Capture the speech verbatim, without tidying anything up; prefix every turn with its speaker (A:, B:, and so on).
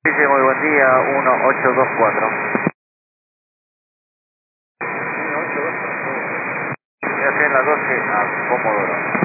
A: Dice muy buen día, uno ocho dos cuatro. uno ocho dos cuatro. Estoy en la doce a Comodoro.